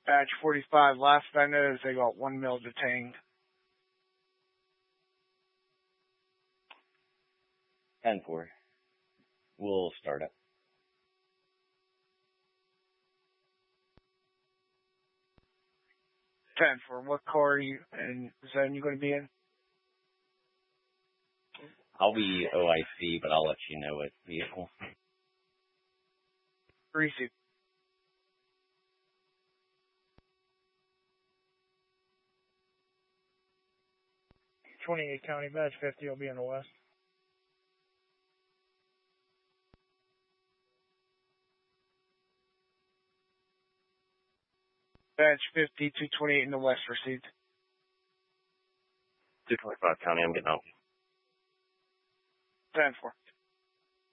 Batch 45, last I noticed they got 1 mil detained. 10-4. We'll start it. 10-4. What car are you and zone you going to be in? I'll be OIC, but I'll let you know what vehicle. 3-2. 28 County, Badge 50 will be in the west. Badge 50, 228 in the west received. 225 County, I'm getting out. 10-4.